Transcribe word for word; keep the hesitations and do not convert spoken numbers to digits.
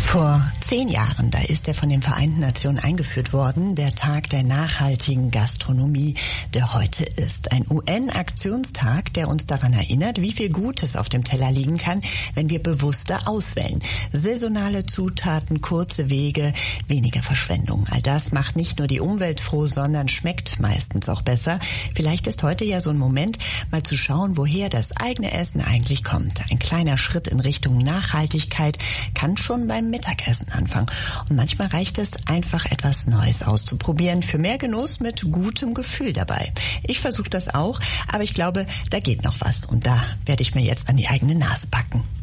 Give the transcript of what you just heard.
Vor zehn Jahren, da ist er von den Vereinten Nationen eingeführt worden, der Tag der nachhaltigen Gastronomie, der heute ist. Ein U N-Aktionstag, der uns daran erinnert, wie viel Gutes auf dem Teller liegen kann, wenn wir bewusster auswählen. Saisonale Zutaten, kurze Wege, weniger Verschwendung. All das macht nicht nur die Umwelt froh, sondern schmeckt meistens auch besser. Vielleicht ist heute ja so ein Moment, mal zu schauen, woher das eigene Essen eigentlich kommt. Ein kleiner Schritt in Richtung Nachhaltigkeit kann schon beim Mittagessen anfangen. Und manchmal reicht es einfach, etwas Neues auszuprobieren. Für mehr Genuss mit gutem Gefühl dabei. Ich versuche das auch, aber ich glaube, da geht noch was. Und da werde ich mir jetzt an die eigene Nase packen.